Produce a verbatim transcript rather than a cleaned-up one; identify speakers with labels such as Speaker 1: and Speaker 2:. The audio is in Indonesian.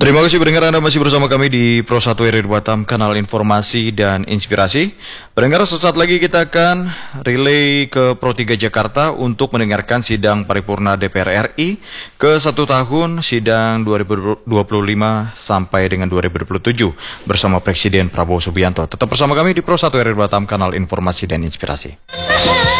Speaker 1: Terima kasih pendengar, Anda masih bersama kami di Pro satu R R Batam, kanal informasi dan inspirasi. Pendengar, sesaat lagi kita akan relay ke Pro tiga Jakarta untuk mendengarkan sidang paripurna D P R R I ke satu tahun sidang dua ribu dua puluh lima sampai dengan dua ribu dua puluh tujuh bersama Presiden Prabowo Subianto. Tetap bersama kami di Pro satu R R Batam, kanal informasi dan inspirasi.